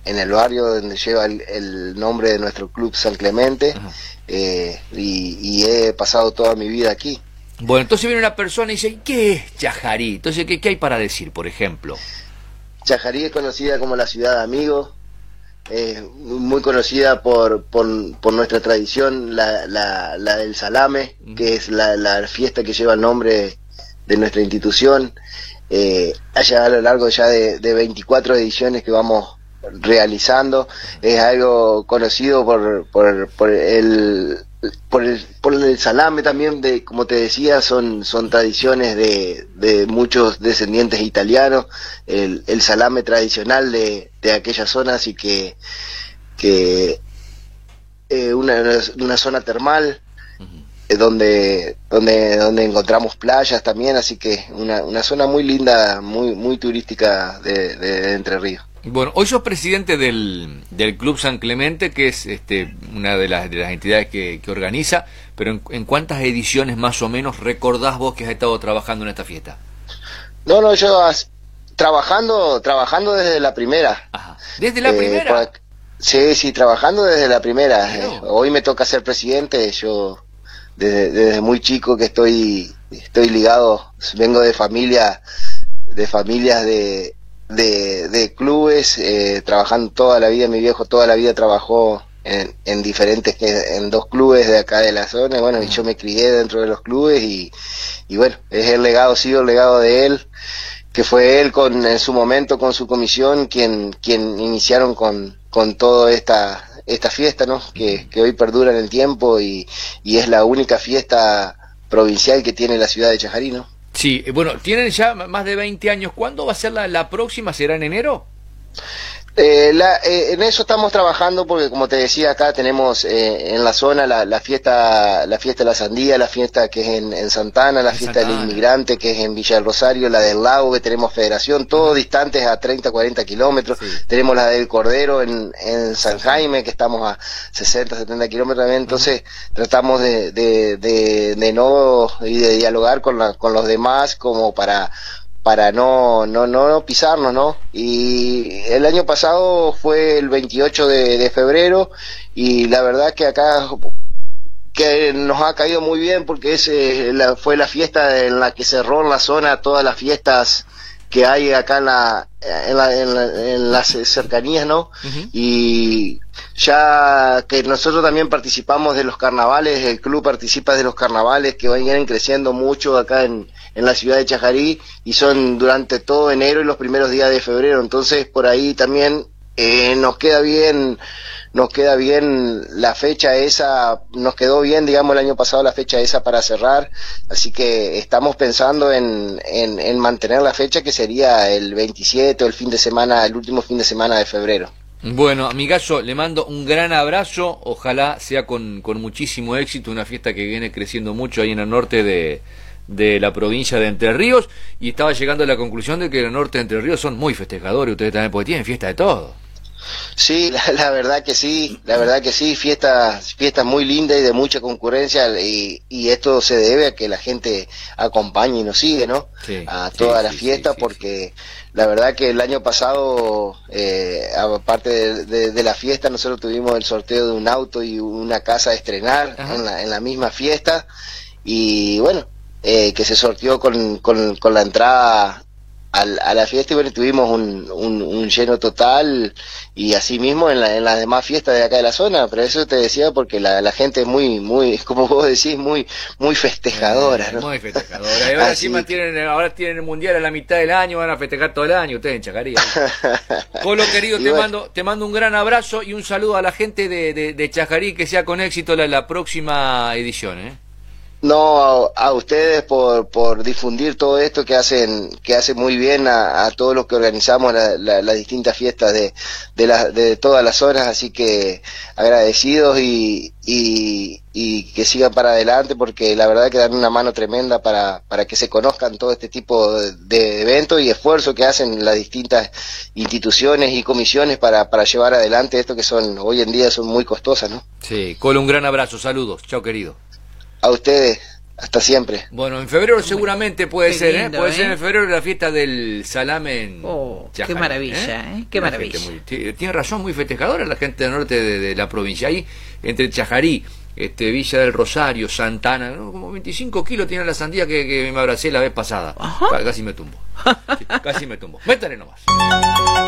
en el barrio donde lleva el nombre de nuestro club San Clemente. Ajá. Y he pasado toda mi vida aquí. Bueno, entonces viene una persona y dice, ¿qué es Chajarí? Entonces, ¿qué hay para decir, por ejemplo? Chajarí es conocida como la ciudad de amigos, muy conocida por nuestra tradición, la del salame, que es la fiesta que lleva el nombre de nuestra institución. Allá a lo largo ya de 24 ediciones que vamos realizando, es algo conocido por el salame también, como te decía, son tradiciones de muchos descendientes italianos, el salame tradicional de aquella zona, así que una zona termal, donde encontramos playas también, así que una zona muy linda, muy turística de Entre Ríos. Bueno, hoy sos presidente del Club San Clemente, que es una de las entidades que organiza, pero ¿en cuántas ediciones más o menos recordás vos que has estado trabajando en esta fiesta? No, yo trabajando desde la primera. Ajá. ¿Desde la primera? Sí, trabajando desde la primera. Hoy me toca ser presidente, yo desde muy chico que estoy ligado, vengo de familias de clubes, trabajando toda la vida. Mi viejo toda la vida trabajó en dos clubes de acá de la zona, y bueno, y yo me crié dentro de los clubes y bueno, es el legado, sido el legado de él, que fue él en su momento con su comisión quien iniciaron con toda esta fiesta, ¿no? Que hoy perdura en el tiempo y es la única fiesta provincial que tiene la ciudad de Chajarí, ¿no? Sí, bueno, tienen ya más de 20 años. ¿Cuándo va a ser la próxima? ¿Será en enero? En eso estamos trabajando porque, como te decía, acá tenemos en la zona la fiesta de la sandía, la fiesta que es en Santana, la fiesta del inmigrante que es en Villa del Rosario, la del lago que tenemos federación, todos distantes a 30, 40 kilómetros. Sí. Tenemos la del Cordero en San Jaime, que estamos a 60, 70 kilómetros también. Entonces tratamos de no y de dialogar con los demás como para no pisarnos, ¿no? Y el año pasado fue el 28 de febrero y la verdad que acá que nos ha caído muy bien porque fue la fiesta en la que cerró en la zona todas las fiestas que hay acá en las cercanías, ¿no? Y ya que nosotros también participamos de los carnavales, el club participa de los carnavales que vienen creciendo mucho acá en la ciudad de Chajarí y son durante todo enero y los primeros días de febrero, entonces por ahí también nos queda bien la fecha esa, nos quedó bien, digamos, el año pasado la fecha esa para cerrar, así que estamos pensando en mantener la fecha que sería el 27 o el último fin de semana de febrero. Bueno, amigazo, le mando un gran abrazo, ojalá sea con muchísimo éxito, una fiesta que viene creciendo mucho ahí en el norte de la provincia de Entre Ríos, y estaba llegando a la conclusión de que el norte de Entre Ríos son muy festejadores, ustedes también, porque tienen fiesta de todo. Sí, la verdad que sí, fiestas muy lindas y de mucha concurrencia, y esto se debe a que la gente acompañe y nos sigue, ¿no? Sí, a toda la fiesta, porque la verdad que el año pasado, aparte de la fiesta, nosotros tuvimos el sorteo de un auto y una casa a estrenar en la misma fiesta, y bueno, que se sorteó con la entrada a la fiesta, y bueno, tuvimos un lleno total, y así mismo en las demás fiestas de acá de la zona, pero eso te decía porque la gente es muy, como vos decís, muy festejadora, ¿no? Muy festejadora, y ahora encima tienen el mundial a la mitad del año, van a festejar todo el año, ustedes en Chajarí. Colo querido, te mando un gran abrazo y un saludo a la gente de Chajarí, que sea con éxito la próxima edición, No, a ustedes por difundir todo esto que hacen muy bien a todos los que organizamos las distintas fiestas de todas las zonas, así que agradecidos y que sigan para adelante, porque la verdad que dan una mano tremenda para que se conozcan todo este tipo de eventos y esfuerzos que hacen las distintas instituciones y comisiones para llevar adelante esto que hoy en día son muy costosas, ¿no? Sí, Colo, un gran abrazo, saludos, chao querido. A ustedes, Hasta siempre. Bueno, en febrero seguramente puede ser, lindo, puede ser en febrero la fiesta del salame en Chajarí, qué maravilla, qué maravilla. Tiene razón, muy festejadora la gente del norte de la provincia. Ahí, entre Chajarí, Villa del Rosario, Santana, ¿no? Como 25 kilos tiene la sandía que me abracé la vez pasada. Casi me tumbo. Casi me tumbo. Métale nomás.